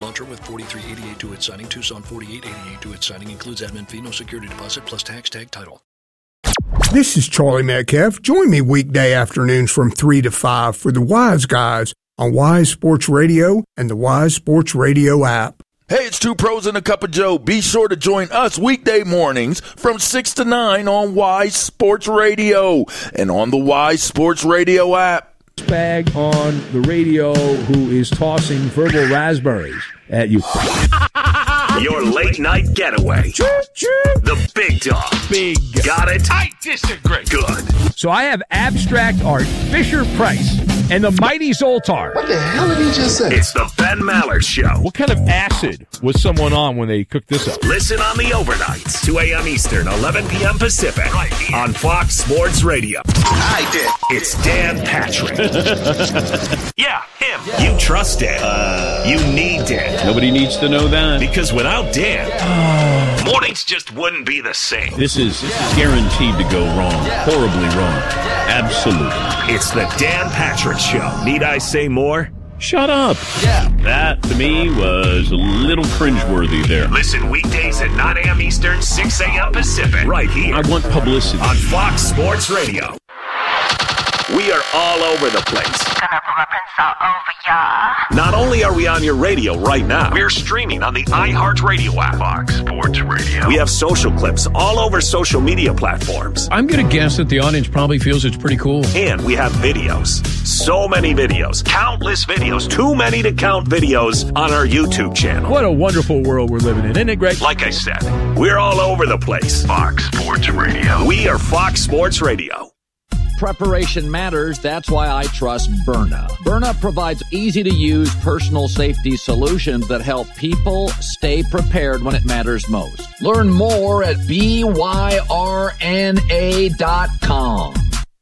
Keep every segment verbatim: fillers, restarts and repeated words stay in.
Elantra with forty-three eighty-eight due at signing. Tucson forty-eight eighty-eight due at signing. Includes admin fee, no security deposit, plus tax tag title. This is Charlie Metcalf. Join me weekday afternoons from three to five for the Wise Guys on Wise Sports Radio and the Wise Sports Radio app. Hey, it's Two Pros and a Cup of Joe. Be sure to join us weekday mornings from six to nine on Wise Sports Radio and on the Wise Sports Radio app. Bag on the radio who is tossing verbal raspberries at you. Your late night getaway. The big dog. Big. Got it? I disagree. Good. So I have Abstract Art, Fisher Price, and the Mighty Zoltar. What the hell did he just say? It's the Ben Maller Show. What kind of acid was someone on when they cooked this up? Listen on the overnights, two a.m. Eastern, eleven p.m. Pacific, right here on Fox Sports Radio. I did. It's Dan Patrick. Yeah, him. Yeah. You trust Dan. Uh, you need Dan. Nobody needs to know that. Because without Dan, yeah. mornings just wouldn't be the same. This is yeah. guaranteed to go wrong. Yeah. Horribly wrong. Yeah. Absolutely. It's the Dan Patrick Show. Need I say more? Shut up. Yeah. That, to me, was a little cringeworthy there. Listen weekdays at nine a.m. Eastern, six a.m. Pacific. Right here. I want publicity. On Fox Sports Radio. We are all over the place. Gonna put my pencil over ya. Not only are we on your radio right now, we're streaming on the iHeartRadio app. Fox Sports Radio. We have social clips all over social media platforms. I'm going to guess that the audience probably feels it's pretty cool. And we have videos. So many videos. Countless videos. Too many to count videos on our YouTube channel. What a wonderful world we're living in. Isn't it great? Like I said, we're all over the place. Fox Sports Radio. We are Fox Sports Radio. Preparation matters. That's why I trust Byrna. Byrna provides easy-to-use personal safety solutions that help people stay prepared when it matters most. Learn more at B Y R N A dot com.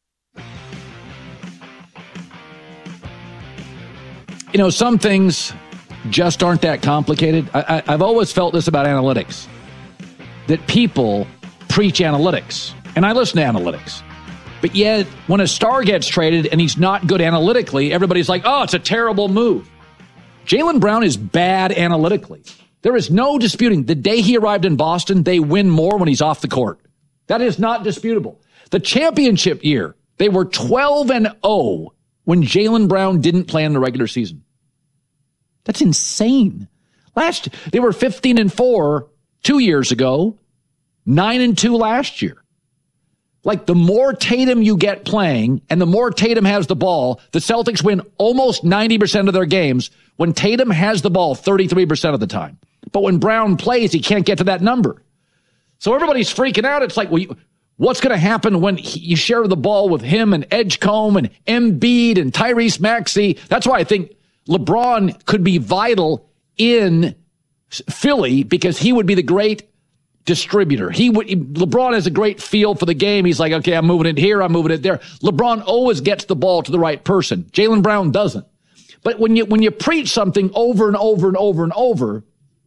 You know, some things just aren't that complicated. I, I, I've always felt this about analytics, that people preach analytics, and I listen to analytics. But yet, when a star gets traded and he's not good analytically, everybody's like, oh, it's a terrible move. Jaylen Brown is bad analytically. There is no disputing. The day he arrived in Boston, they win more when he's off the court. That is not disputable. The championship year, they were twelve and oh when Jaylen Brown didn't play in the regular season. That's insane. Last, they were fifteen and four two years ago, nine and two last year. Like, the more Tatum you get playing and the more Tatum has the ball, the Celtics win almost ninety percent of their games when Tatum has the ball thirty-three percent of the time. But when Brown plays, he can't get to that number. So everybody's freaking out. It's like, well, you, what's going to happen when he, you share the ball with him and Edgecombe and Embiid and Tyrese Maxey? That's why I think LeBron could be vital in Philly, because he would be the great distributor. He would. LeBron has a great feel for the game. He's like, okay, I'm moving it here, I'm moving it there. LeBron always gets the ball to the right person. Jaylen Brown doesn't. But when you when you preach something over and over and over and over,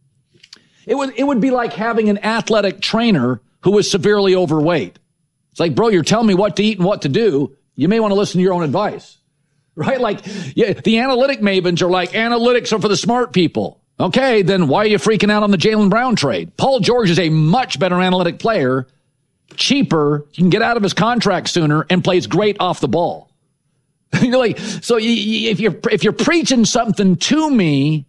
it would it would be like having an athletic trainer who is severely overweight. It's like, bro, you're telling me what to eat and what to do. You may want to listen to your own advice, right? Like, yeah, the analytic mavens are like, analytics are for the smart people. Okay, then why are you freaking out on the Jaylen Brown trade? Paul George is a much better analytic player, cheaper, you can get out of his contract sooner, and plays great off the ball. You're like, so you, you, if you're if you're preaching something to me,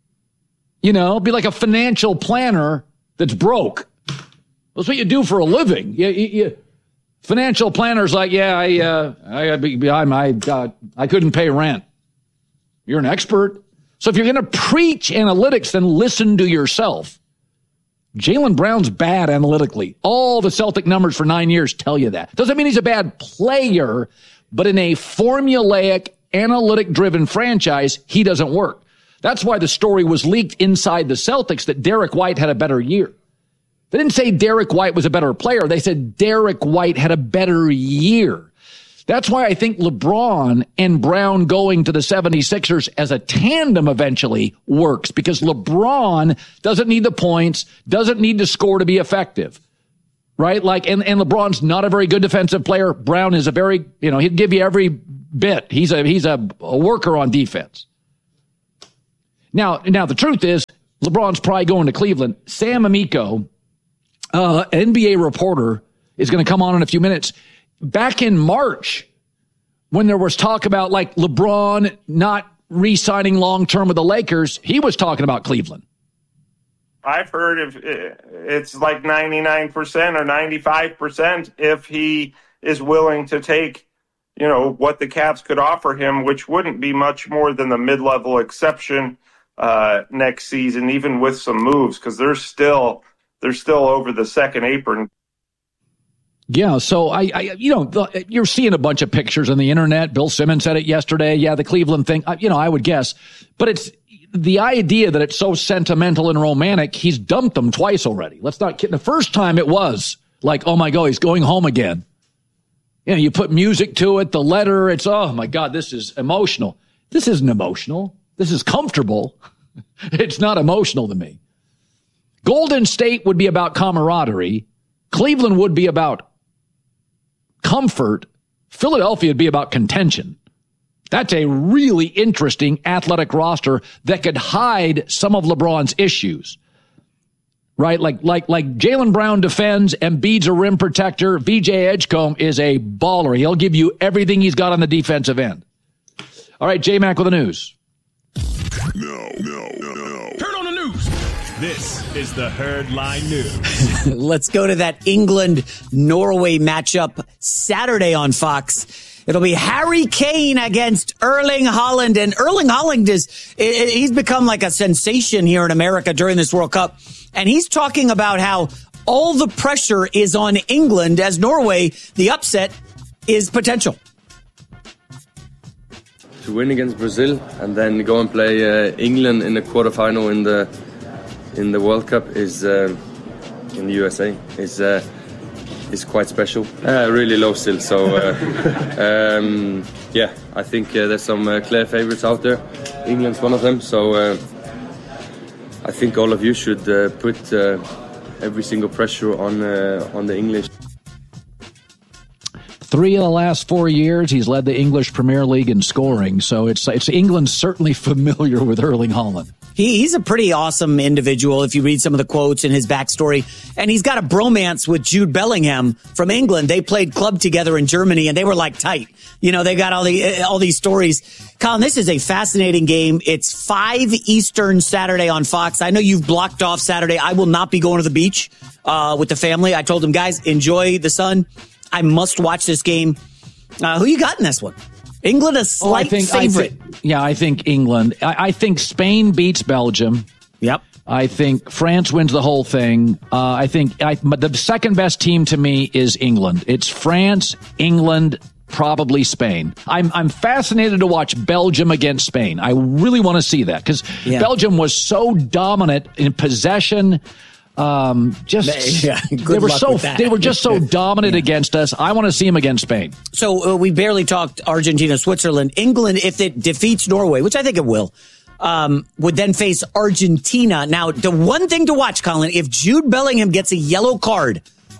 you know, be like a financial planner that's broke. That's what you do for a living. You, you, you, financial planner's like, yeah, I uh, I I I, uh, I couldn't pay rent. You're an expert. So if you're going to preach analytics, then listen to yourself. Jaylen Brown's bad analytically. All the Celtic numbers for nine years tell you that. Doesn't mean he's a bad player, but in a formulaic, analytic-driven franchise, he doesn't work. That's why the story was leaked inside the Celtics that Derek White had a better year. They didn't say Derek White was a better player. They said Derek White had a better year. That's why I think LeBron and Brown going to the seventy-sixers as a tandem eventually works, because LeBron doesn't need the points, doesn't need to score to be effective, right? Like, and, and LeBron's not a very good defensive player. Brown is a very, you know, he'd give you every bit. He's a, he's a, a worker on defense. Now, now the truth is, LeBron's probably going to Cleveland. Sam Amico, uh, N B A reporter, is going to come on in a few minutes. Back in March, when there was talk about like LeBron not re-signing long-term with the Lakers, he was talking about Cleveland. I've heard if it's like ninety-nine percent or ninety-five percent if he is willing to take, you know, what the Cavs could offer him, which wouldn't be much more than the mid-level exception uh, next season, even with some moves, because they're still they're still over the second apron. Yeah, so I, I, you know, the, you're seeing a bunch of pictures on the internet. Bill Simmons said it yesterday. Yeah, the Cleveland thing. You know, I would guess, but it's the idea that it's so sentimental and romantic. He's dumped them twice already. Let's not kid. The first time it was like, oh my God, he's going home again. You know, you put music to it, the letter. It's oh my God, this is emotional. This isn't emotional. This is comfortable. It's not emotional to me. Golden State would be about camaraderie. Cleveland would be about comfort. Philadelphia would be about contention. That's a really interesting athletic roster that could hide some of LeBron's issues. Right? Like, like, like Jaylen Brown defends, Embiid's a rim protector. V J Edgecombe is a baller. He'll give you everything he's got on the defensive end. All right, J-Mac with the news. No, no, no, no. Turn on the news. This is the Herd Line News. Let's go to that England-Norway matchup Saturday on Fox. It'll be Harry Kane against Erling Haaland. And Erling Haaland is, he's become like a sensation here in America during this World Cup. And he's talking about how all the pressure is on England as Norway, the upset is potential. To win against Brazil and then go and play uh, England in the quarterfinal in the in the World Cup is uh, in the U S A is uh, is quite special. Uh, really low still, so uh, um, yeah, I think uh, there's some uh, clear favourites out there. England's one of them, so uh, I think all of you should uh, put uh, every single pressure on uh, on the English. Three of the last four years, he's led the English Premier League in scoring. So it's it's England's certainly familiar with Erling Haaland. He, he's a pretty awesome individual if you read some of the quotes in his backstory. And he's got a bromance with Jude Bellingham from England. They played club together in Germany, and they were like tight. You know, they got all the all these stories. Colin, this is a fascinating game. It's five Eastern Saturday on Fox. I know you've blocked off Saturday. I will not be going to the beach uh, with the family. I told them, guys, enjoy the sun. I must watch this game. Uh, who you got in this one? England a slight oh, I think, favorite. I think, yeah, I think England. I, I think Spain beats Belgium. Yep. I think France wins the whole thing. Uh, I think I, the second best team to me is England. It's France, England, probably Spain. I'm I'm fascinated to watch Belgium against Spain. I really want to see that because yeah. Belgium was so dominant in possession. Um, just yeah, they were so they were just so dominant yeah. against us. I want to see them against Spain. So uh, we barely talked Argentina, Switzerland, England. If it defeats Norway, which I think it will, um, would then face Argentina. Now, the one thing to watch, Colin, if Jude Bellingham gets a yellow card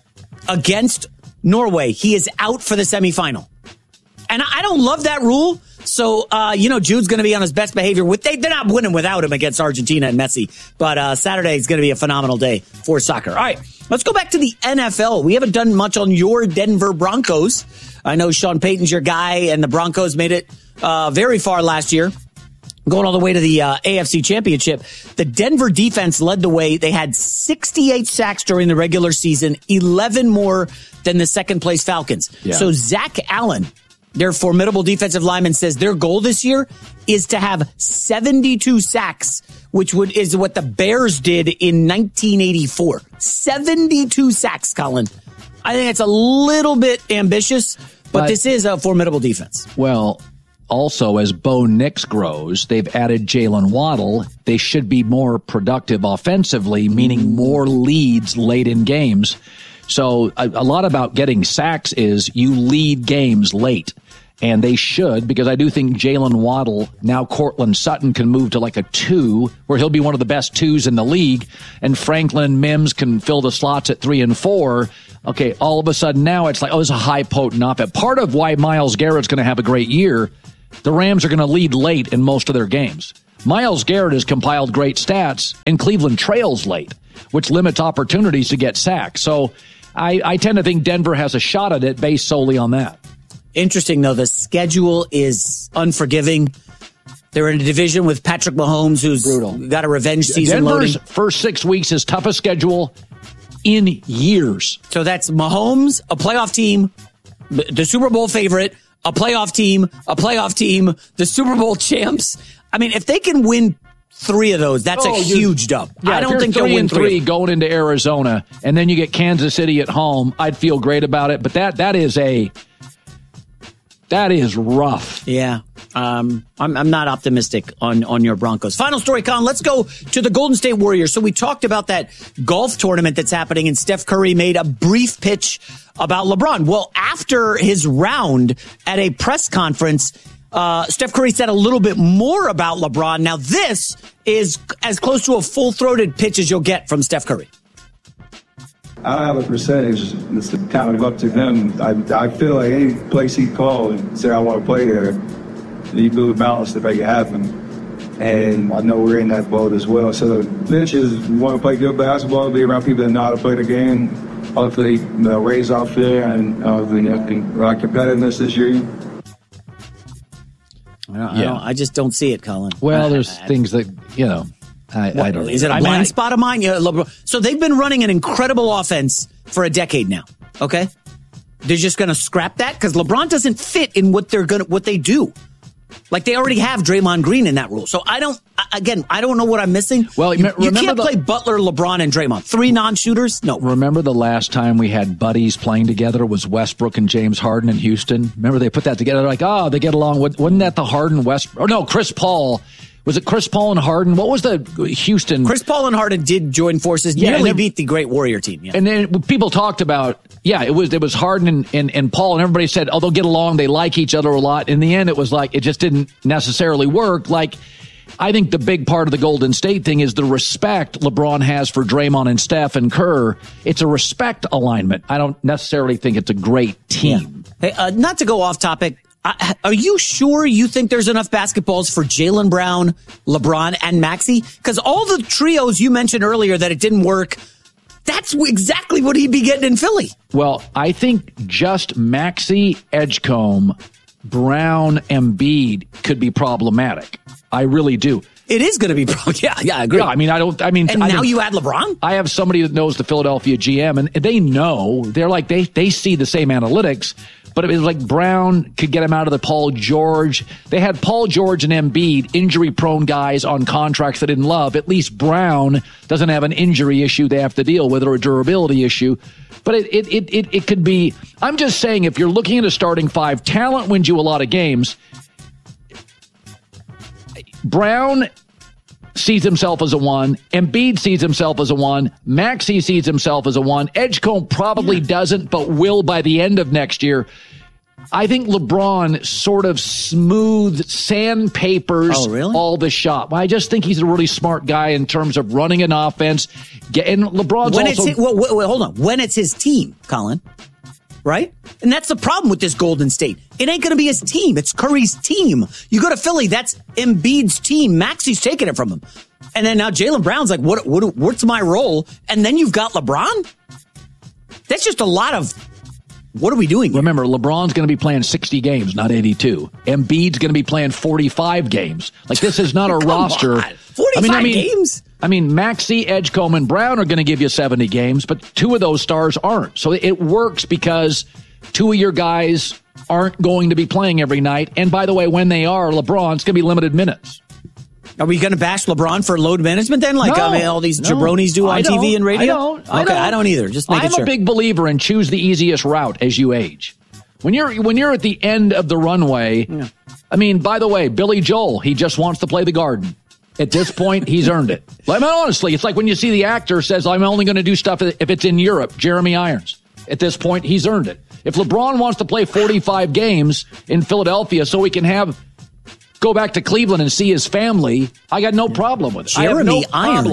against Norway, he is out for the semifinal. And I don't love that rule. So, uh, you know, Jude's going to be on his best behavior. With they, They're not winning without him against Argentina and Messi. But uh, Saturday is going to be a phenomenal day for soccer. All right, let's go back to the N F L. We haven't done much on your Denver Broncos. I know Sean Payton's your guy, and the Broncos made it uh, very far last year, going all the way to the uh, A F C Championship. The Denver defense led the way. They had sixty-eight sacks during the regular season, eleven more than the second-place Falcons. Yeah. So Zach Allen, their formidable defensive lineman, says their goal this year is to have seventy-two sacks, which would is what the Bears did in nineteen eighty-four. seventy-two sacks, Colin. I think it's a little bit ambitious, but, but this is a formidable defense. Well, also, as Bo Nix grows, they've added Jalen Waddle. They should be more productive offensively, meaning more leads late in games. So a, a lot about getting sacks is you lead games late. And they should, because I do think Jalen Waddle, now Cortland Sutton, can move to like a two, where he'll be one of the best twos in the league. And Franklin Mims can fill the slots at three and four. Okay, all of a sudden now it's like, oh, it's a high potent offense. Part of why Myles Garrett's going to have a great year the Rams are going to lead late in most of their games. Myles Garrett has compiled great stats, and Cleveland trails late, which limits opportunities to get sacked. So I, I tend to think Denver has a shot at it based solely on that. Interesting, though. The schedule is unforgiving. They're in a division with Patrick Mahomes, who's Brutal. got a revenge season Denver's loading. First six weeks is toughest schedule in years. So that's Mahomes, a playoff team, the Super Bowl favorite, a playoff team, a playoff team, the Super Bowl champs. I mean, if they can win three of those, that's oh, a huge dub. Yeah, I don't think three they'll win and three, three going into Arizona, and then you get Kansas City at home. I'd feel great about it, but that that is a that is rough. Yeah, um, I'm I'm not optimistic on on your Broncos. Final story, Colin. Let's go to the Golden State Warriors. So we talked about that golf tournament that's happening, and Steph Curry made a brief pitch about LeBron. Well, after his round at a press conference, Uh, Steph Curry said a little bit more about LeBron. Now, this is as close to a full-throated pitch as you'll get from Steph Curry. I don't have a percentage. It's kind of up to him. I, I feel like any place he call and say, I want to play there, he build balance to make it happen. And I know we're in that boat as well. So the pitch is, we want to play good basketball, be around people that know how to play the game, hopefully you know, raise off there and uh, the uh, competitiveness this year. I, don't, yeah. I, don't, I just don't see it, Colin. Well, I, there's I, things that, you know, I, I don't know. Is it a I blind mean, spot of mine? Yeah, so they've been running an incredible offense for a decade now, okay? They're just going to scrap that because LeBron doesn't fit in what they're going to what they do. Like, they already have Draymond Green in that role. So I don't, again, I don't know what I'm missing. Well, you, you can't the, play Butler, LeBron, and Draymond. Three non-shooters? No. Remember the last time we had buddies playing together was Westbrook and James Harden in Houston? Remember they put that together? Like, oh, they get along. Wasn't that the Harden Westbrook? Oh, no, Chris Paul. Was it Chris Paul and Harden? What was the Houston? Chris Paul and Harden did join forces. Yeah, nearly then, beat the great Warrior team. Yeah. And then people talked about, yeah, it was it was Harden and, and, and Paul, and everybody said, oh, they'll get along. They like each other a lot. In the end, it was like it just didn't necessarily work. Like, I think the big part of the Golden State thing is the respect LeBron has for Draymond and Steph and Kerr. It's a respect alignment. I don't necessarily think it's a great team. Yeah. Hey, uh, not to go off topic. I, are you sure you think there's enough basketballs for Jaylen Brown, LeBron, and Maxey? Because all the trios you mentioned earlier that it didn't work, that's exactly what he'd be getting in Philly. Well, I think just Maxey, Edgecombe, Brown, Embiid could be problematic. I really do. It is going to be, pro- yeah, yeah, I agree. Yeah, I mean, I don't, I mean, and I now you add LeBron? I have somebody that knows the Philadelphia G M, and they know, they're like, they, they see the same analytics. But it was like Brown could get him out of the Paul George. They had Paul George and Embiid, injury-prone guys on contracts they didn't love. At least Brown doesn't have an injury issue they have to deal with or a durability issue. But it it it it, it could be. I'm just saying, if you're looking at a starting five, talent wins you a lot of games. Brown sees himself as a one. Embiid sees himself as a one. Maxey sees himself as a one. Edgecombe probably yeah. doesn't, but will by the end of next year. I think LeBron sort of smooth sandpapers oh, really? all the shot. I just think he's a really smart guy in terms of running an offense. And LeBron's when also... It's his, well, wait, wait, hold on. When it's his team, Colin, right? And that's the problem with this Golden State. It ain't going to be his team. It's Curry's team. You go to Philly, that's Embiid's team. Maxey's taking it from him. And then now Jaylen Brown's like, what, what, what's my role? And then you've got LeBron? That's just a lot of... What are we doing here? Remember, LeBron's going to be playing sixty games, not eighty-two. Embiid's going to be playing forty-five games. Like, this is not a roster. On. forty-five I mean, I mean, games? I mean, Maxey, Edgecombe, and Brown are going to give you seventy games, but two of those stars aren't. So it works because two of your guys aren't going to be playing every night. And by the way, when they are, LeBron's going to be limited minutes. Are we going to bash LeBron for load management then? Like no, I mean, all these no, jabronis do on T V and radio? I don't. Okay, I don't, I don't either. Just making I'm sure. a big believer in choose the easiest route as you age. When you're when you're at the end of the runway, yeah. I mean, by the way, Billy Joel, he just wants to play the Garden. At this point, he's earned it. I mean, honestly, it's like when you see the actor says, I'm only going to do stuff if it's in Europe, Jeremy Irons. At this point, he's earned it. If LeBron wants to play forty-five games in Philadelphia so he can have go back to Cleveland and see his family, I got no problem with it. Jeremy I have no Irons. problem.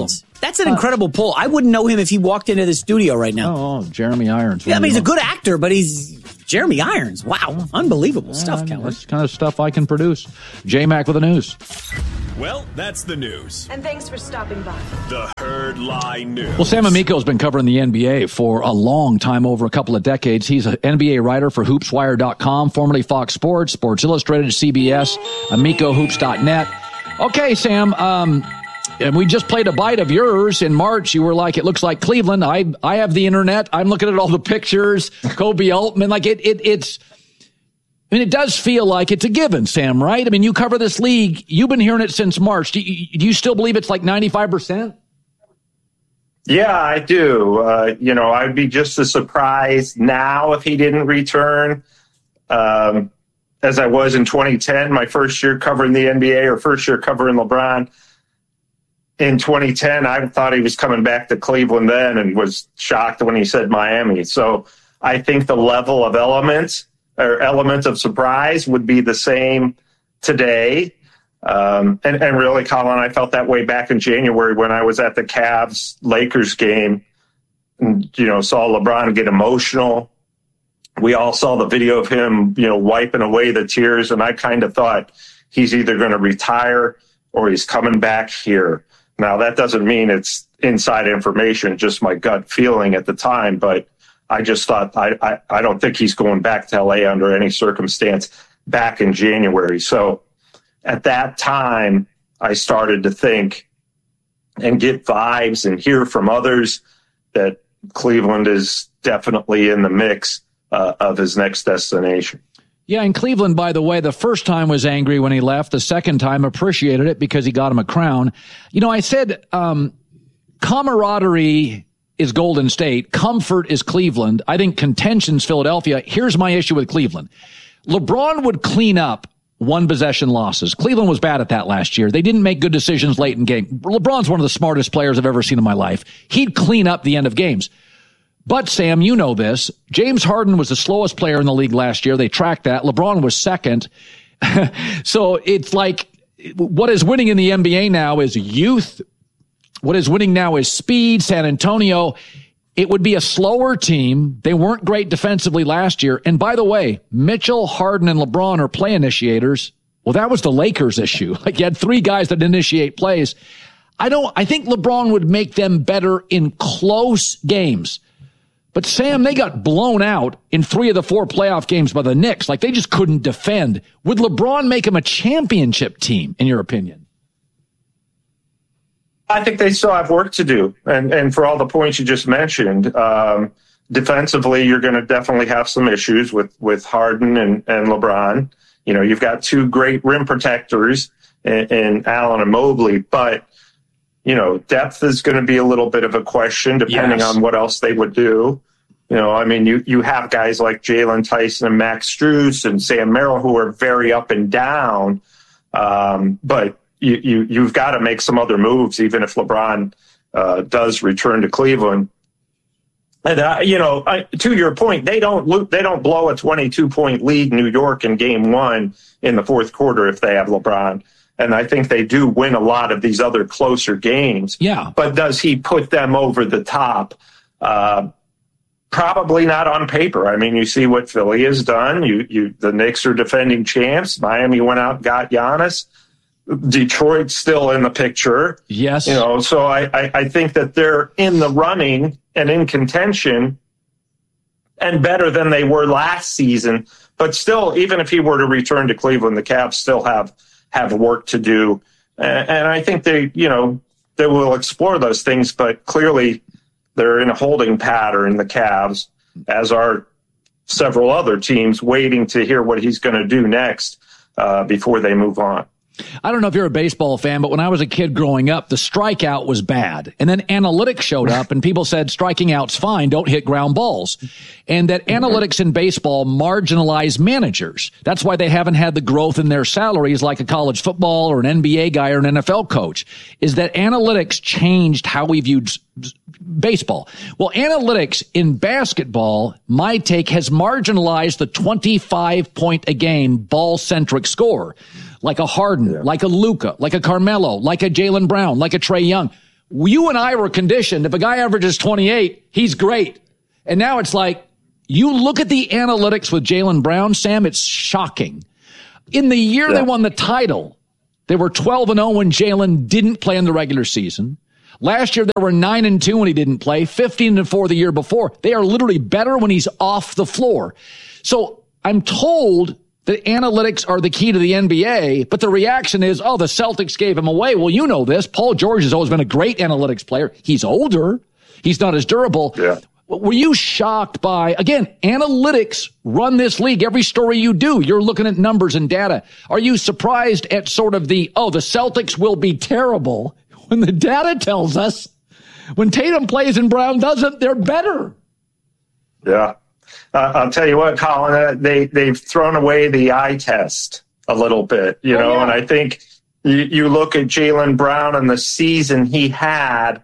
That's an incredible poll. I wouldn't know him if he walked into the studio right now. Oh, Jeremy Irons. Yeah, I mean, he's a good actor, but he's Jeremy Irons. Wow. Unbelievable yeah, stuff, Calvin. That's the kind of stuff I can produce. J-Mac with the news. Well, that's the news. And thanks for stopping by. The Herd Lie News. Well, Sam Amico's been covering the N B A for a long time, over a couple of decades. He's an N B A writer for Hoops Wire dot com, formerly Fox Sports, Sports Illustrated, C B S, Amico Hoops dot net. Okay, Sam, um, and we just played a bite of yours in March. You were like, it looks like Cleveland. I I have the internet. I'm looking at all the pictures. Kobe Altman, like it it it's. I mean, it does feel like it's a given, Sam, right? I mean, you cover this league. You've been hearing it since March. Do you, do you still believe it's like ninety-five percent? Yeah, I do. Uh, you know, I'd be just as surprised now if he didn't return um, as I was in twenty ten, my first year covering the N B A, or first year covering LeBron. In twenty ten, I thought he was coming back to Cleveland then and was shocked when he said Miami. So I think the level of elements or element of surprise would be the same today. Um, and, and really, Colin, I felt that way back in January when I was at the Cavs-Lakers game and, you know, saw LeBron get emotional. We all saw the video of him, you know, wiping away the tears. And I kind of thought he's either going to retire or he's coming back here. Now, that doesn't mean it's inside information, just my gut feeling at the time. But I just thought, I, I, I don't think he's going back to L A under any circumstance back in January. So at that time, I started to think and get vibes and hear from others that Cleveland is definitely in the mix uh, of his next destination. Yeah, and Cleveland, by the way, the first time was angry when he left. The second time appreciated it because he got him a crown. You know, I said um, camaraderie is Golden State. Comfort is Cleveland. I think contention's Philadelphia. Here's my issue with Cleveland. LeBron would clean up one possession losses. Cleveland was bad at that last year. They didn't make good decisions late in game. LeBron's one of the smartest players I've ever seen in my life. He'd clean up the end of games. But, Sam, you know this. James Harden was the slowest player in the league last year. They tracked that. LeBron was second. So it's like what is winning in the N B A now is youth. What is winning now is speed. San Antonio, it would be a slower team. They weren't great defensively last year. And by the way, Mitchell, Harden, and LeBron are play initiators. Well, that was the Lakers' issue. Like, you had three guys that initiate plays. I don't, I think LeBron would make them better in close games. But, Sam, they got blown out in three of the four playoff games by the Knicks. Like, they just couldn't defend. Would LeBron make them a championship team, in your opinion? I think they still have work to do. And and for all the points you just mentioned, um, defensively, you're going to definitely have some issues with, with Harden and, and LeBron. You know, you've got two great rim protectors in, in Allen and Mobley, but, you know, depth is going to be a little bit of a question depending yes. on what else they would do. You know, I mean, you, you have guys like Jalen Tyson and Max Strus and Sam Merrill who are very up and down, um, but You, you, you've got to make some other moves, even if LeBron uh, does return to Cleveland. And uh, you know, I, to your point, they don't lo- they don't blow a twenty-two point lead New York in Game One in the fourth quarter if they have LeBron. And I think they do win a lot of these other closer games. Yeah. But does he put them over the top? Uh, probably not on paper. I mean, you see what Philly has done. You you the Knicks are defending champs. Miami went out and got Giannis. Detroit's still in the picture. Yes. You know, so I, I, I think that they're in the running and in contention and better than they were last season. But still, even if he were to return to Cleveland, the Cavs still have, have work to do. And, and I think they, you know, they will explore those things, but clearly they're in a holding pattern, the Cavs, as are several other teams waiting to hear what he's going to do next uh, before they move on. I don't know if you're a baseball fan, but when I was a kid growing up, the strikeout was bad. And then analytics showed up and people said striking out's fine, don't hit ground balls. And that analytics in baseball marginalize managers. That's why they haven't had the growth in their salaries like a college football or an N B A guy or an N F L coach, is that analytics changed how we viewed baseball. Well, analytics in basketball, my take, has marginalized the twenty-five point a game ball-centric score. Like a Harden, yeah. like a Luka, like a Carmelo, like a Jaylen Brown, like a Trae Young. you and I were conditioned. If a guy averages twenty-eight, he's great. And now it's like, you look at the analytics with Jaylen Brown, Sam, it's shocking. In the year yeah. they won the title, they were twelve and oh when Jaylen didn't play in the regular season. Last year, they were nine and two when he didn't play, fifteen and four the year before. They are literally better when he's off the floor. So I'm told that analytics are the key to the N B A, but the reaction is, oh, the Celtics gave him away. Well, you know this. Paul George has always been a great analytics player. He's older. He's not as durable. Yeah. Were you shocked by, again, analytics run this league. Every story you do, you're looking at numbers and data. Are you surprised at sort of the, oh, the Celtics will be terrible, when the data tells us when Tatum plays and Brown doesn't, they're better? Yeah. Uh, I'll tell you what, Colin, uh, they, they've thrown away the eye test a little bit, you oh, know, yeah. and I think you, you look at Jaylen Brown and the season he had.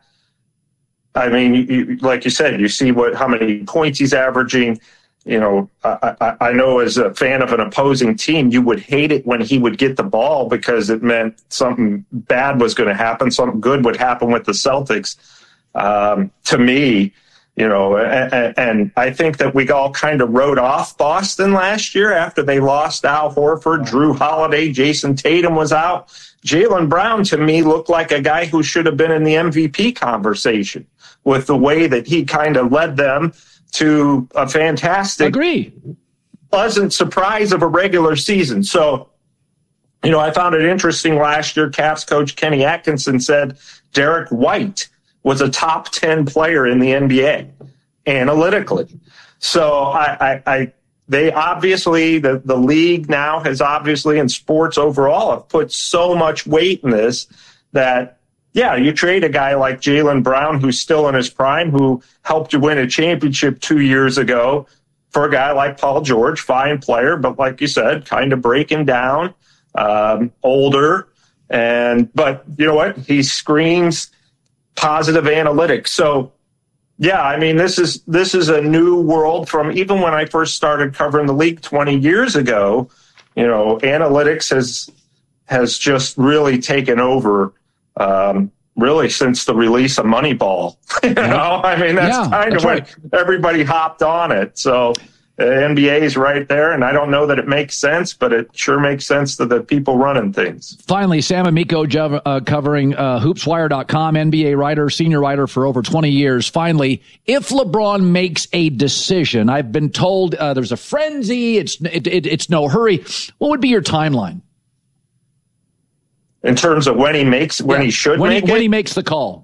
I mean, you, like you said, you see what how many points he's averaging. You know, I, I, I know as a fan of an opposing team, you would hate it when he would get the ball because it meant something bad was going to happen. Something good would happen with the Celtics. Um, to me, you know, and, and I think that we all kind of wrote off Boston last year after they lost Al Horford, Drew Holiday, Jason Tatum was out. Jaylen Brown, to me, looked like a guy who should have been in the M V P conversation with the way that he kind of led them to a fantastic, Agree. pleasant surprise of a regular season. So, you know, I found it interesting last year, Cavs coach Kenny Atkinson said Derek White was a top ten player in the N B A analytically. So I, I, I they obviously, the, the league now has obviously, in sports overall, have put so much weight in this that, yeah, you trade a guy like Jaylen Brown, who's still in his prime, who helped you win a championship two years ago, for a guy like Paul George, fine player, but like you said, kind of breaking down, um, older. And, but you know what? He screams positive analytics. So, yeah, I mean, this is, this is a new world from even when I first started covering the league twenty years ago. You know, analytics has, has just really taken over, um, really since the release of Moneyball. you know, I mean, that's yeah, kind that's of when right. everybody hopped on it. So the N B A is right there, and I don't know that it makes sense, but it sure makes sense to the people running things. Finally, Sam Amico uh, covering uh, hoops wire dot com, N B A writer, senior writer for over twenty years. Finally, if LeBron makes a decision, I've been told uh, there's a frenzy, it's it, it, it's no hurry. What would be your timeline? In terms of when he makes, when yeah. he should when make he, it? When he makes the call.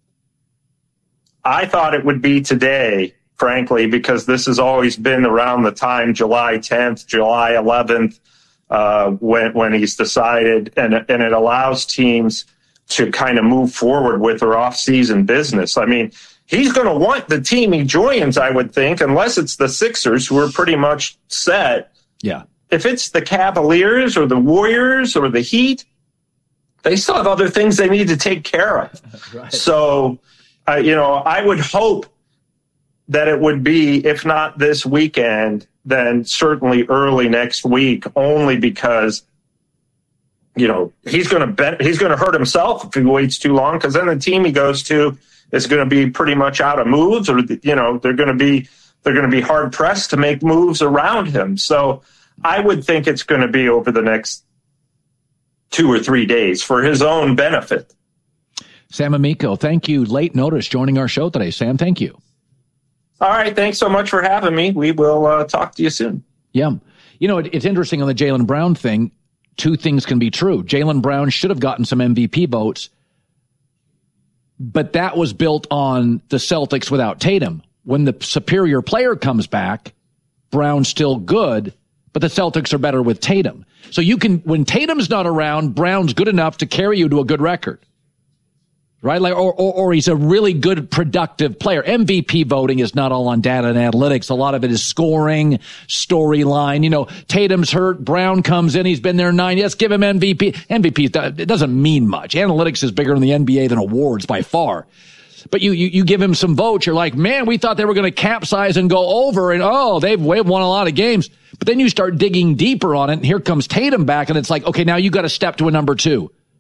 I thought it would be today, frankly, because this has always been around the time, July tenth, July eleventh, uh, when, when he's decided, and, and it allows teams to kind of move forward with their off-season business. I mean, he's going to want the team he joins, I would think, unless it's the Sixers, who are pretty much set. Yeah. If it's the Cavaliers or the Warriors or the Heat, they still have other things they need to take care of. Right. So, uh, you know, I would hope that it would be, if not this weekend, then certainly early next week, only because, you know, he's going to bet, he's going to hurt himself if he waits too long, because then the team he goes to is going to be pretty much out of moves, or, you know, they're going to be, they're going to be hard pressed to make moves around him. So I would think it's going to be over the next two or three days for his own benefit. Sam Amico, thank you. Late notice joining our show today. Sam, thank you. All right. Thanks so much for having me. We will uh, talk to you soon. Yeah. You know, it, it's interesting on the Jaylen Brown thing. Two things can be true. Jaylen Brown should have gotten some M V P votes, but that was built on the Celtics without Tatum. When the superior player comes back, Brown's still good, but the Celtics are better with Tatum. So you can, when Tatum's not around, Brown's good enough to carry you to a good record. Right? Like, or, or, or he's a really good, productive player. M V P voting is not all on data and analytics. A lot of it is scoring, storyline. You know, Tatum's hurt. Brown comes in. He's been there nine. Yes, give him M V P. M V P, it doesn't mean much. Analytics is bigger in the N B A than awards by far. But you, you, you give him some votes. You're like, man, we thought they were going to capsize and go over, and oh, they've, they've won a lot of games. But then you start digging deeper on it, and here comes Tatum back, and it's like, okay, now you got to step to a number two.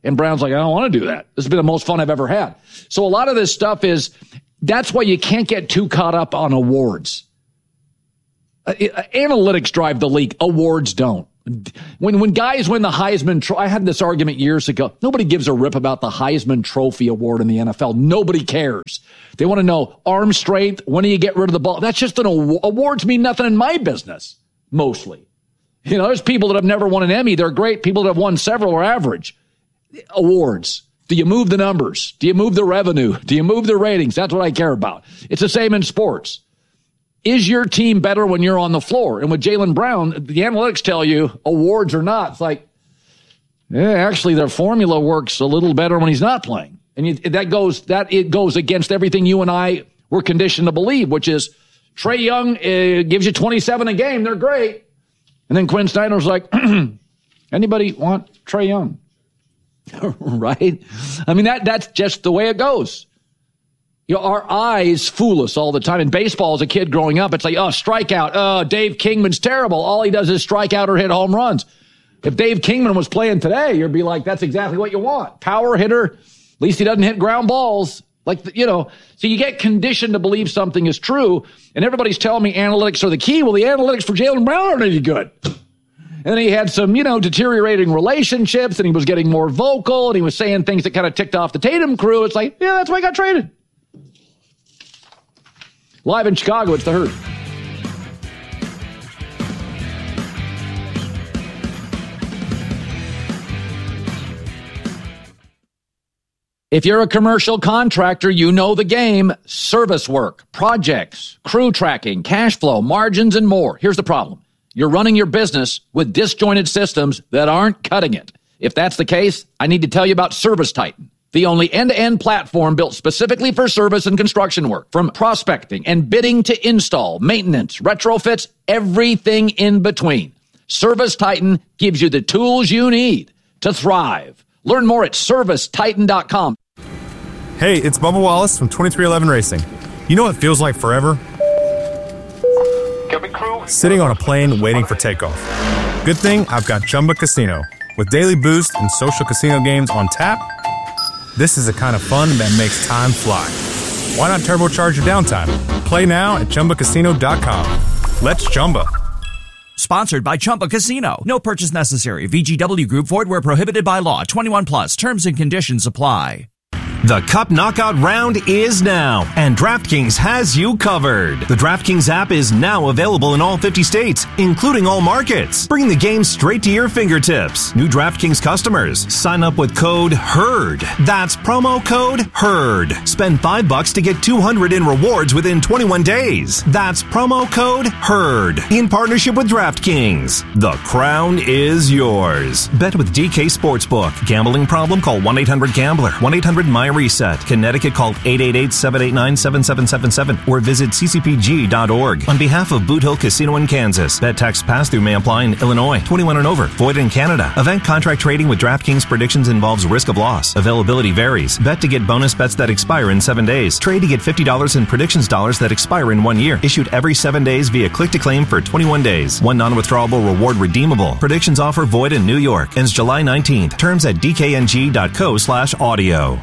And Brown's like, I don't want to do that. This has been the most fun I've ever had. So a lot of this stuff is, that's why you can't get too caught up on awards. Uh, analytics drive the league. Awards don't. When when guys win the Heisman Trophy, I had this argument years ago. Nobody gives a rip about the Heisman Trophy award in the N F L. Nobody cares. They want to know arm strength. When do you get rid of the ball? That's just an award. Awards mean nothing in my business, mostly. You know, there's people that have never won an Emmy. They're great. People that have won several are average. Awards. Do you move the numbers? Do you move the revenue? Do you move the ratings? That's what I care about. It's the same in sports. Is your team better when you're on the floor? And with Jaylen Brown, the analytics tell you awards or not. It's like, yeah, actually their formula works a little better when he's not playing. And you, that goes that it goes against everything you and I were conditioned to believe, which is Trae Young uh, gives you twenty-seven a game. They're great. And then Quinn Snyder's like, anybody want Trae Young? Right? I mean, that that's just the way it goes. You know, our eyes fool us all the time. In baseball, as a kid growing up, it's like, oh, strikeout. Oh, Dave Kingman's terrible. All he does is strike out or hit home runs. If Dave Kingman was playing today, you'd be like, that's exactly what you want. Power hitter. At least he doesn't hit ground balls. Like, you know, so you get conditioned to believe something is true, and everybody's telling me analytics are the key. Well, the analytics for Jaylen Brown aren't any good. And then he had some, you know, deteriorating relationships, and he was getting more vocal, and he was saying things that kind of ticked off the Tatum crew. It's like, yeah, that's why he got traded. Live in Chicago, it's The Herd. If you're a commercial contractor, you know the game. Service work, projects, crew tracking, cash flow, margins, and more. Here's the problem. You're running your business with disjointed systems that aren't cutting it. If that's the case, I need to tell you about ServiceTitan, the only end-to-end platform built specifically for service and construction work. From prospecting and bidding to install, maintenance, retrofits, everything in between. ServiceTitan gives you the tools you need to thrive. Learn more at service titan dot com. Hey, it's Bubba Wallace from twenty-three eleven Racing. You know what feels like forever? Sitting on a plane waiting for takeoff. Good thing I've got Chumba Casino. With daily boost and social casino games on tap, this is the kind of fun that makes time fly. Why not turbocharge your downtime? Play now at chumba casino dot com. Let's Chumba. Sponsored by Chumba Casino. No purchase necessary. V G W Group. Void where prohibited by law. twenty-one plus. Terms and conditions apply. The Cup Knockout round is now, and DraftKings has you covered. The DraftKings app is now available in all fifty states, including all markets. Bring the game straight to your fingertips. New DraftKings customers, sign up with code HERD. That's promo code HERD. Spend five bucks to get two hundred in rewards within twenty-one days. That's promo code HERD. In partnership with DraftKings. The crown is yours. Bet with D K Sportsbook. Gambling problem? Call one eight hundred gambler. one eight hundred my reset. Connecticut, call eight eight eight, seven eight nine, seven seven seven seven or visit c c p g dot org. On behalf of Boot Hill Casino in Kansas, bet tax pass-through may apply in Illinois. twenty-one and over. Void in Canada. Event contract trading with DraftKings predictions involves risk of loss. Availability varies. Bet to get bonus bets that expire in seven days. Trade to get fifty dollars in predictions dollars that expire in one year. Issued every seven days via click-to-claim for twenty-one days. One non-withdrawable reward redeemable. Predictions offer void in New York. Ends July nineteenth. Terms at d k n g dot co slash audio.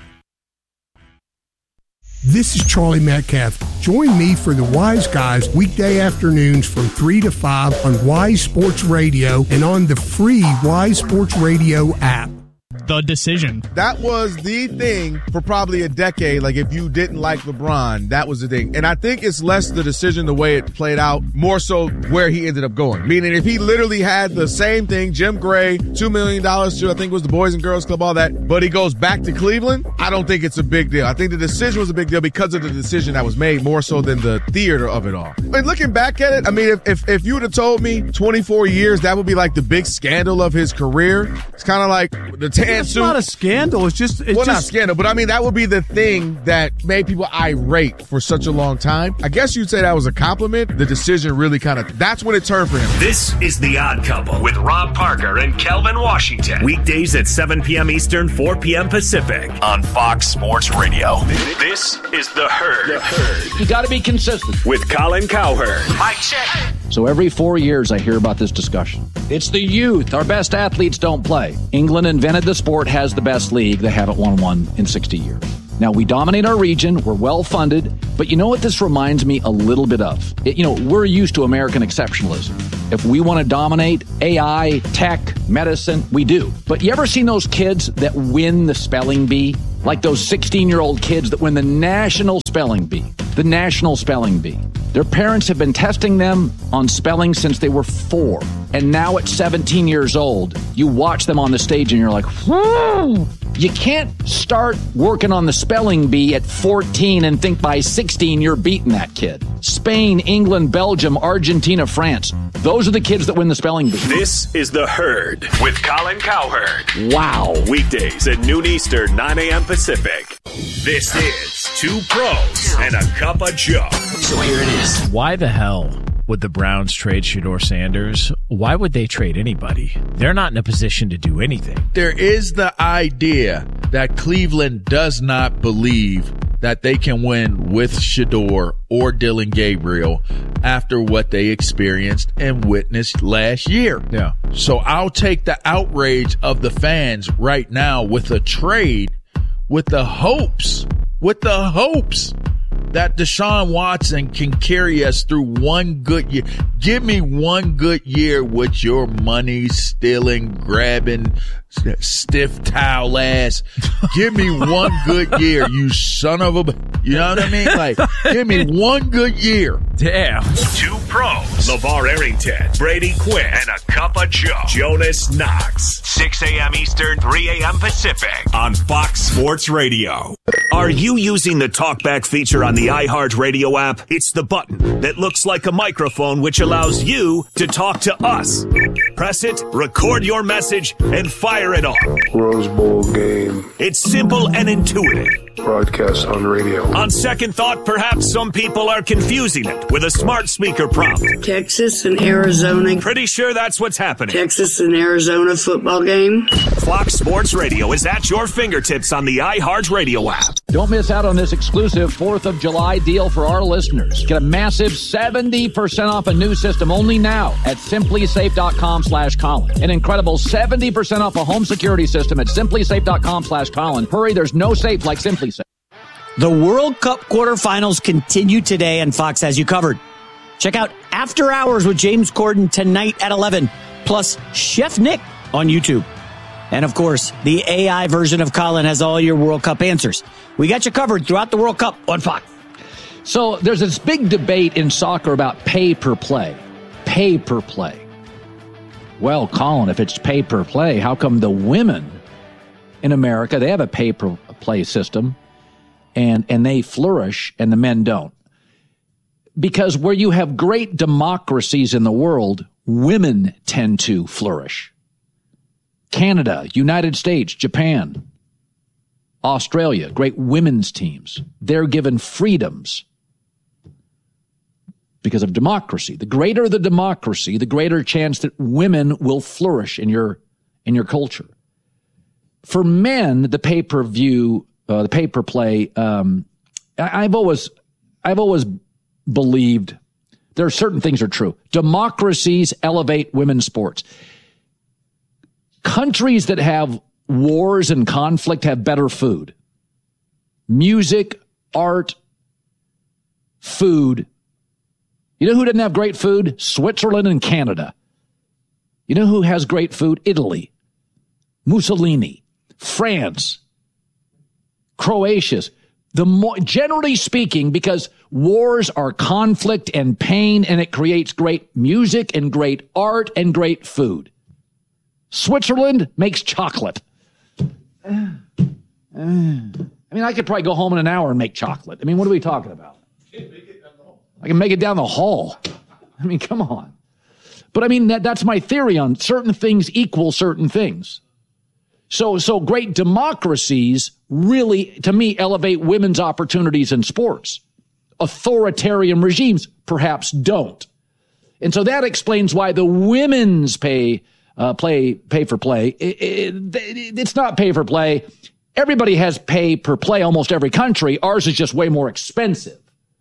This is Charlie Metcalf. Join me for the Wise Guys weekday afternoons from three to five on Wise Sports Radio and on the free Wise Sports Radio app. The decision. That was the thing for probably a decade. Like, if you didn't like LeBron, that was the thing. And I think it's less the decision, the way it played out, more so where he ended up going. Meaning, if he literally had the same thing, Jim Gray, two million dollars to, I think it was the Boys and Girls Club, all that, but he goes back to Cleveland, I don't think it's a big deal. I think the decision was a big deal because of the decision that was made, more so than the theater of it all. And looking back at it, I mean, if, if, if you would have told me twenty-four years, that would be like the big scandal of his career. It's kind of like the tan It's not a scandal. It's just it's well, just, not scandal, but I mean that would be the thing that made people irate for such a long time. I guess you'd say that was a compliment. The decision really kind of that's when it turned for him. This is The Odd Couple with Rob Parker and Kelvin Washington. Weekdays at seven p.m. Eastern, four p.m. Pacific on Fox Sports Radio. This is The Herd. The Herd. You got to be consistent with Colin Cowherd. Mic check. So every four years, I hear about this discussion. It's the youth. Our best athletes don't play. England invented the sport, has the best league. They haven't won one in sixty years. Now, we dominate our region. We're well-funded. But you know what this reminds me a little bit of? It, you know, we're used to American exceptionalism. If we want to dominate A I, tech, medicine, we do. But you ever seen those kids that win the spelling bee? Like those sixteen-year-old kids that win the national spelling bee. The national spelling bee. Their parents have been testing them on spelling since they were four. And now at seventeen years old, you watch them on the stage and you're like, whoa. You can't start working on the spelling bee at fourteen and think by sixteen you're beating that kid. Spain, England, Belgium, Argentina, France. Those are the kids that win the spelling bee. This is The Herd with Colin Cowherd. Wow. Weekdays at noon Eastern, nine a.m. Pacific. This is Two Pros and a Cup of Joe. So here it is. Why the hell would the Browns trade Shedeur Sanders? Why would they trade anybody? They're not in a position to do anything. There is the idea that Cleveland does not believe that they can win with Shedeur or Dillon Gabriel after what they experienced and witnessed last year. Yeah. So I'll take the outrage of the fans right now with a trade with the hopes, with the hopes that Deshaun Watson can carry us through one good year. Give me one good year with your money stealing, grabbing, stiff towel ass. Give me one good year, you son of a, you know what I mean? Like, give me one good year. Damn. Two Pros, LeVar Arrington, Brady Quinn, and a Cup of Joe, Jonas Knox. six a.m. Eastern, three a.m. Pacific on Fox Sports Radio. Are you using the TalkBack feature on the iHeartRadio app? It's the button that looks like a microphone which allows you to talk to us. Press it, record your message, and fire it off. Rose Bowl game. It's simple and intuitive. Broadcast on radio. On second thought, perhaps some people are confusing it with a smart speaker prompt. Texas and Arizona. Pretty sure that's what's happening. Texas and Arizona football game. Fox Sports Radio is at your fingertips on the iHeartRadio app. Don't miss out on this exclusive fourth of July deal for our listeners. Get a massive seventy percent off a new system only now at simplysafe.com slash Colin. An incredible seventy percent off a home security system at simplysafe.com slash Colin. Hurry, there's no safe like Simply Safe. The World Cup quarterfinals continue today, and Fox has you covered. Check out After Hours with James Corden tonight at eleven, plus Chef Nick on YouTube. And, of course, the A I version of Colin has all your World Cup answers. We got you covered throughout the World Cup on Fox. So there's this big debate in soccer about pay per play. Pay per play. Well, Colin, if it's pay per play, how come the women in America, they have a pay per play system and, and they flourish and the men don't? Because where you have great democracies in the world, women tend to flourish. Canada, United States, Japan, Australia, great women's teams. They're given freedoms because of democracy. The greater the democracy, the greater chance that women will flourish in your in your culture. For men, the pay-per-view, uh, the pay-per-play, um, I, I've always, I've always believed there are certain things are true. Democracies elevate women's sports. Countries that have wars and conflict have better food. Music, art, food. You know who didn't have great food? Switzerland and Canada. You know who has great food? Italy, Mussolini, France, Croatia. The more, generally speaking, because wars are conflict and pain, and it creates great music and great art and great food. Switzerland makes chocolate. I mean, I could probably go home in an hour and make chocolate. I mean, what are we talking about? I can make it down the hall. I mean, come on. But I mean, that, that's my theory on certain things equal certain things. So, so great democracies really, to me, elevate women's opportunities in sports. Authoritarian regimes perhaps don't. And so that explains why the women's pay Uh, play, pay for play. It, it, it's not pay for play. Everybody has pay per play, almost every country. Ours is just way more expensive.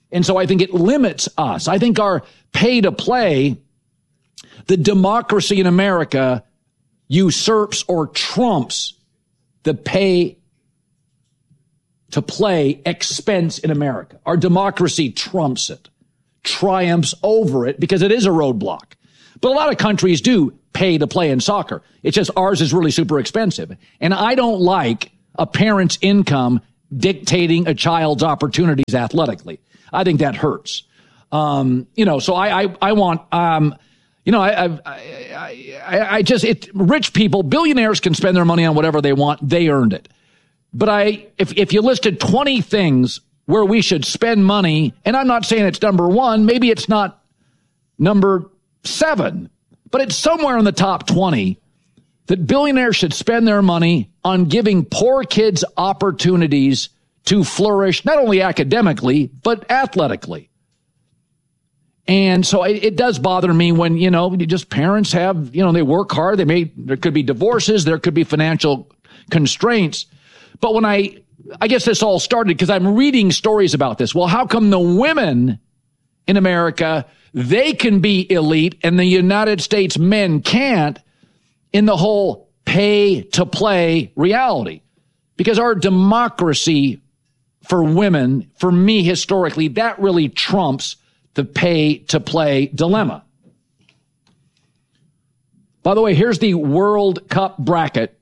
And so I think it limits us. I think our pay to play, the democracy in America usurps or trumps the pay to play expense in America. Our democracy trumps it, triumphs over it because it is a roadblock. But a lot of countries do pay to play in soccer. It's just ours is really super expensive. And I don't like a parent's income dictating a child's opportunities athletically. I think that hurts. Um, you know, so I, I, I want, um, you know, I, I, I, I just, it, rich people, billionaires can spend their money on whatever they want. They earned it. But I, if, if you listed twenty things where we should spend money, and I'm not saying it's number one, maybe it's not number seven, but it's somewhere in the top twenty that billionaires should spend their money on giving poor kids opportunities to flourish, not only academically, but athletically. And so it, it does bother me when, you know, just parents have, you know, they work hard. They may, there could be divorces. There could be financial constraints. But when I, I guess this all started because I'm reading stories about this. Well, how come the women in America, they can be elite and the United States men can't in the whole pay to play reality? Because our democracy for women, for me historically, that really trumps the pay to play dilemma. By the way, here's the World Cup bracket.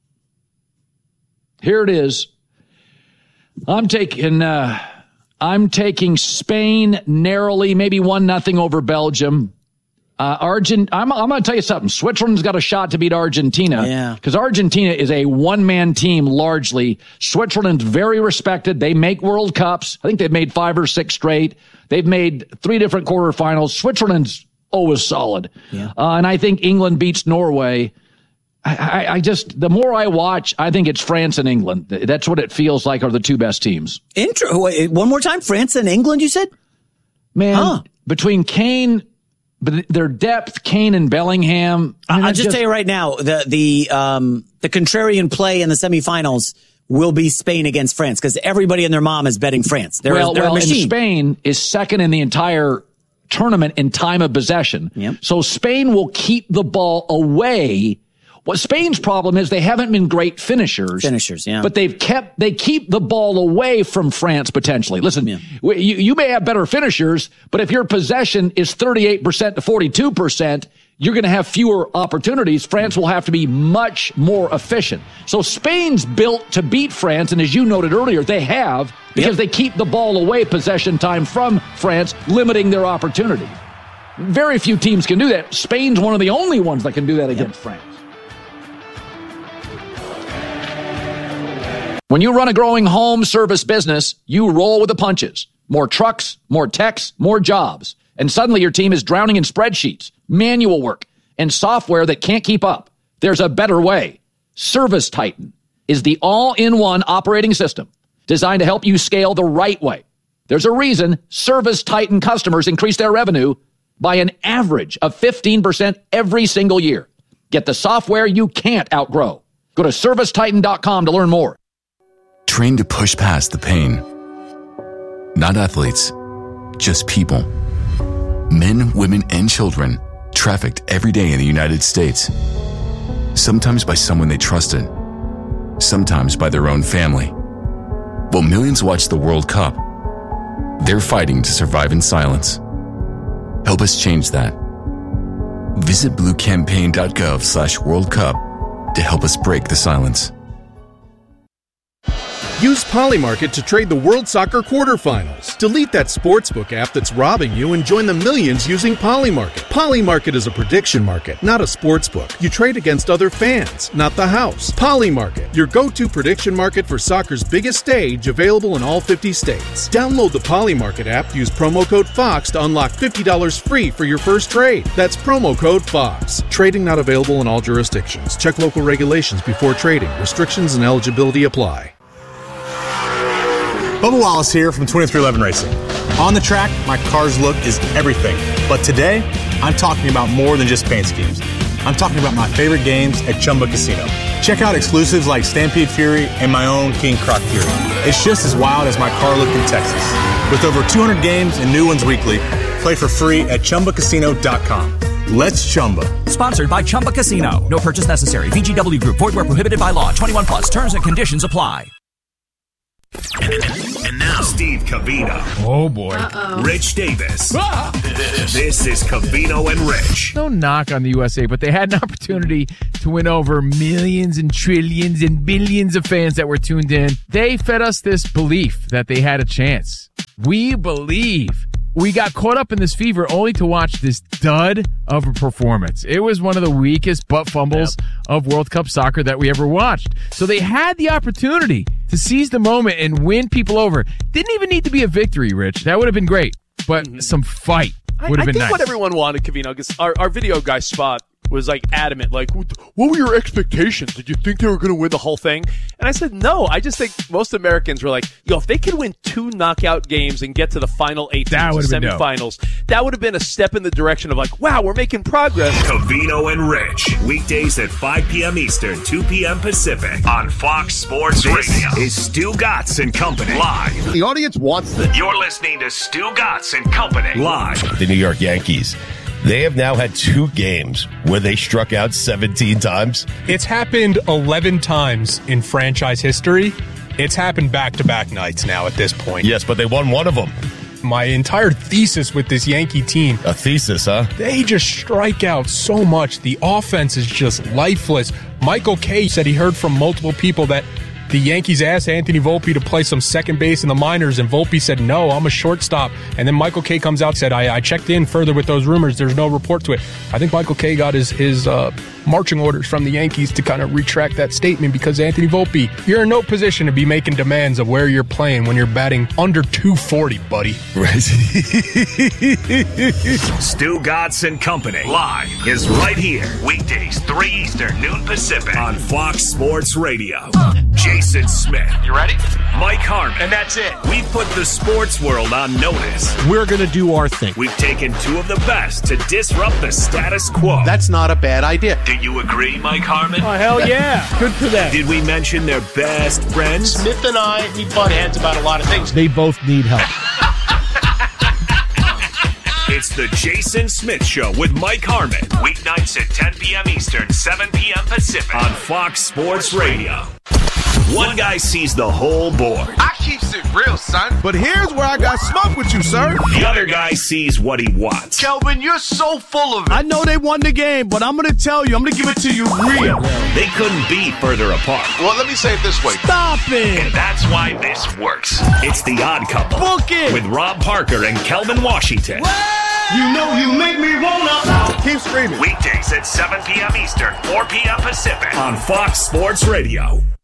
Here it is. I'm taking, uh, I'm taking Spain narrowly, maybe one nothing over Belgium. Uh, Argent, I'm, I'm going to tell you something. Switzerland's got a shot to beat Argentina. Yeah. Because Argentina is a one-man team largely. Switzerland's very respected. They make World Cups. I think they've made five or six straight. They've made three different quarterfinals. Switzerland's always solid. Yeah. Uh, and I think England beats Norway. I, I, I just, the more I watch, I think it's France and England. That's what it feels like are the two best teams. Intro. Wait, one more time. France and England, you said? Man, huh. between Kane, but their depth, Kane and Bellingham. I mean, I'll just, just tell you right now, the the um the contrarian play in the semifinals will be Spain against France because everybody and their mom is betting France. They're, well, they're well a machine. And Spain is second in the entire tournament in time of possession. Yep. So Spain will keep the ball away. What Spain's problem is they haven't been great finishers. Finishers, yeah. But they've kept, they keep the ball away from France potentially. Listen, Yeah. you, you may have better finishers, but if your possession is thirty-eight percent to forty-two percent, you're going to have fewer opportunities. France will have to be much more efficient. So Spain's built to beat France, and as you noted earlier, they have because Yep. they keep the ball away possession time from France, limiting their opportunity. Very few teams can do that. Spain's one of the only ones that can do that against France. When you run a growing home service business, you roll with the punches. More trucks, more techs, more jobs. And suddenly your team is drowning in spreadsheets, manual work, and software that can't keep up. There's a better way. Service Titan is the all-in-one operating system designed to help you scale the right way. There's a reason Service Titan customers increase their revenue by an average of fifteen percent every single year. Get the software you can't outgrow. Go to service titan dot com to learn more. Trained to push past the pain. Not athletes, just people. Men, women, and children trafficked every day in the United States. Sometimes by someone they trusted. Sometimes by their own family. While millions watch the World Cup, they're fighting to survive in silence. Help us change that. Visit bluecampaign.gov slash World Cup to help us break the silence. Use Polymarket to trade the World Soccer quarterfinals. Delete that sportsbook app that's robbing you and join the millions using Polymarket. Polymarket is a prediction market, not a sportsbook. You trade against other fans, not the house. Polymarket, your go-to prediction market for soccer's biggest stage, available in all fifty states. Download the Polymarket app, use promo code FOX to unlock fifty dollars free for your first trade. That's promo code FOX. Trading not available in all jurisdictions. Check local regulations before trading. Restrictions and eligibility apply. Bubba Wallace here from twenty-three eleven Racing. On the track, my car's look is everything. But today, I'm talking about more than just paint schemes. I'm talking about my favorite games at Chumba Casino. Check out exclusives like Stampede Fury and my own King Croc Fury. It's just as wild as my car look in Texas. With over two hundred games and new ones weekly, play for free at Chumba Casino dot com. Let's Chumba. Sponsored by Chumba Casino. No purchase necessary. V G W Group. Void where prohibited by law. twenty-one plus. Terms and conditions apply. And, and now, Steve Covino. Oh, boy. Uh-oh. Rich Davis. Ah! This is Covino and Rich. No knock on the U S A, but they had an opportunity to win over millions and trillions and billions of fans that were tuned in. They fed us this belief that they had a chance. We believe. We got caught up in this fever only to watch this dud of a performance. It was one of the weakest butt fumbles yep. of World Cup soccer that we ever watched. So they had the opportunity to seize the moment and win people over. Didn't even need to be a victory, Rich. That would have been great. But mm-hmm. some fight would have been nice. I think what everyone wanted, Covino, because our, our video guy, Spot, was like adamant, like, what were your expectations? Did you think they were going to win the whole thing? And I said, no, I just think most Americans were like, yo, if they could win two knockout games and get to the final eight teams and semifinals, that would have been a step in the direction of like, wow, we're making progress. Covino and Rich, weekdays at five p.m. Eastern, two p.m. Pacific on Fox Sports this Radio. Is Stu Gatz and Company live. The audience wants this. You're listening to Stu Gatz and Company live. The New York Yankees. They have now had two games where they struck out seventeen times. It's happened eleven times in franchise history. It's happened back-to-back nights now at this point. Yes, but they won one of them. My entire thesis with this Yankee team. A thesis, huh? They just strike out so much. The offense is just lifeless. Michael Kay said he heard from multiple people that the Yankees asked Anthony Volpe to play some second base in the minors, and Volpe said, no, I'm a shortstop. And then Michael Kay comes out and said, I, I checked in further with those rumors. There's no report to it. I think Michael Kay got his, his uh, marching orders from the Yankees to kind of retract that statement because Anthony Volpe, you're in no position to be making demands of where you're playing when you're batting under two forty, buddy. Right. Stu Gatz and Company live is right here. Weekdays, three Eastern, noon Pacific on Fox Sports Radio. Jason Smith. You ready? Mike Harmon. And that's it. We put the sports world on notice. We're going to do our thing. We've taken two of the best to disrupt the status quo. That's not a bad idea. Do you agree, Mike Harmon? Oh, hell yeah. Good for them. Did we mention their best friends? Smith and I, we butt heads about a lot of things. They both need help. It's the Jason Smith Show with Mike Harmon. Weeknights at ten p.m. Eastern, seven p.m. Pacific on Fox Sports Radio. One guy sees the whole board. I keeps it real, son. But here's where I got smoke with you, sir. The other guy sees what he wants. Kelvin, you're so full of it. I know they won the game, but I'm going to tell you, I'm going to give it to you real. They couldn't be further apart. Well, let me say it this way. Stop it. And that's why this works. It's The Odd Couple. Book it. With Rob Parker and Kelvin Washington. You know you make me wanna. Keep screaming. Weekdays at seven p.m. Eastern, four p.m. Pacific on Fox Sports Radio.